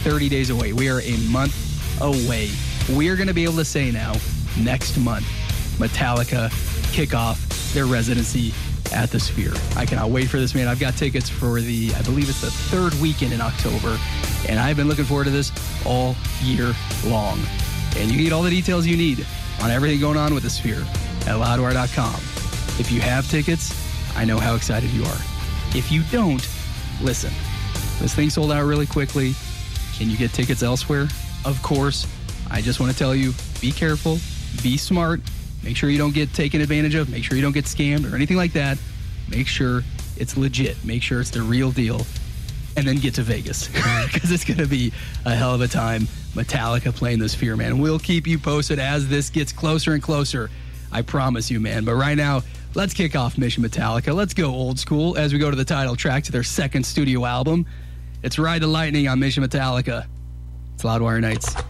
30 days away. We are a month away. We are going to be able to say now, next month, Metallica kick off their residency at the Sphere. I cannot wait for this, man. I've got tickets for I believe it's the third weekend in October, and I've been looking forward to this all year long. And you get all the details you need on everything going on with the Sphere at loudwire.com. If you have tickets, I know how excited you are. If you don't, listen. This thing sold out really quickly. Can you get tickets elsewhere? Of course. I just want to tell you, be careful, be smart, make sure you don't get taken advantage of, make sure you don't get scammed or anything like that. Make sure it's legit, make sure it's the real deal, and then get to Vegas because it's going to be a hell of a time. Metallica playing the Sphere, man. We'll keep you posted as this gets closer and closer. I promise you, man. But right now, let's kick off Mission Metallica. Let's go old school as we go to the title track to their second studio album. It's Ride the Lightning on Mission Metallica. It's Loudwire Nights.